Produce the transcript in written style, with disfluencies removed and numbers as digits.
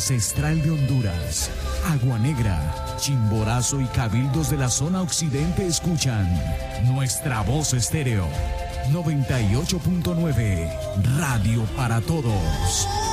Ancestral de Honduras, Agua Negra, Chimborazo y cabildos de la zona occidente escuchan Nuestra Voz Estéreo 98.9, Radio para Todos.